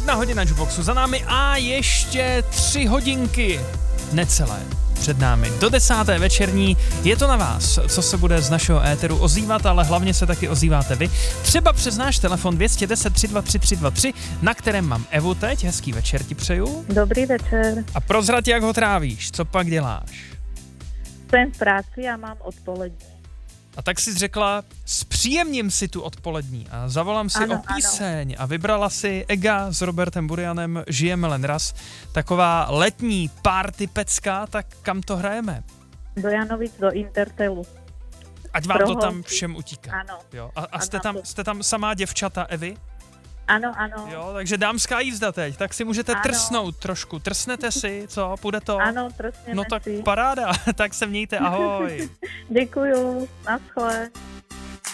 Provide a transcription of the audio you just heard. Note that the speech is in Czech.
1 hodina Jukeboxu za námi a ještě 3 hodinky necelé před námi. Do 10. večerní je to na vás, co se bude z našeho éteru ozývat, ale hlavně se taky ozýváte vy. Třeba přes náš telefon 210 323 323, na kterém mám Evu teď. Hezký večer ti přeju. Dobrý večer. A prozrať, jak ho trávíš, co pak děláš? Jsem v práci a mám odpolední. A tak jsi řekla, zpříjemním si tu odpolední a zavolám si o píseň a vybrala si Ega s Robertem Burianem Žijeme len raz. Taková letní party pecka, tak kam to hrajeme? Do Janovic, do Intertelu. Ať vám to tam všem utíká. Ano. Jo. A jste tam samá děvčata, Evy? Ano, ano. Jo, takže dámská jízda teď, tak si můžete trsnout trošku. Trsnete si, co? Půjde to? Ano, trsněme No tak si. paráda, tak se mějte, ahoj. Děkuju, naschle.